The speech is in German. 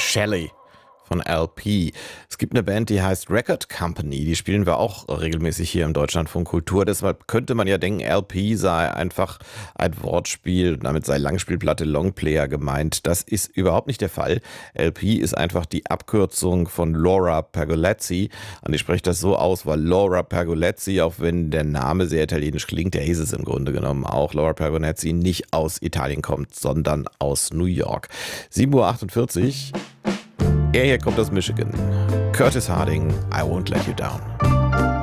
Shelley von LP. Es gibt eine Band, die heißt Record Company, die spielen wir auch regelmäßig hier im Deutschlandfunk Kultur. Deshalb könnte man ja denken, LP sei einfach ein Wortspiel, damit sei Langspielplatte Longplayer gemeint. Das ist überhaupt nicht der Fall. LP ist einfach die Abkürzung von Laura Pergolezzi. Und ich spreche das so aus, weil Laura Pergolezzi, auch wenn der Name sehr italienisch klingt, der hieß es im Grunde genommen auch, Laura Pergolezzi nicht aus Italien kommt, sondern aus New York. 7:48 Uhr. Er hier kommt aus Michigan. Curtis Harding, I Won't Let You Down.